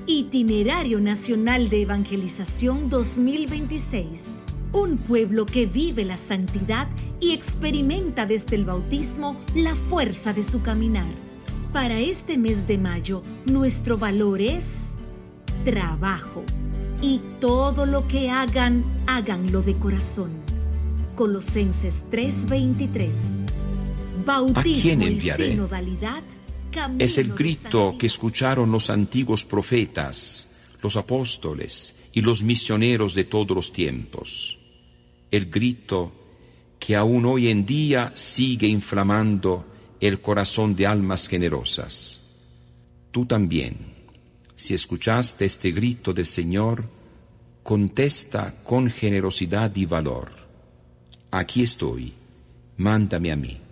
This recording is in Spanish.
Itinerario Nacional de Evangelización 2026. Un pueblo que vive la santidad y experimenta desde el bautismo la fuerza de su caminar. Para este mes de mayo, nuestro valor es trabajo. Y todo lo que hagan, háganlo de corazón. Colosenses 3:23. Bautismo ¿A quién enviaré? y sinodalidad, Es el camino de grito santidad. que escucharon los antiguos profetas, los apóstoles y los misioneros de todos los tiempos. El grito que aún hoy en día sigue inflamando el corazón de almas generosas. Tú también, si escuchaste este grito del Señor, contesta con generosidad y valor: aquí estoy, mándame a mí.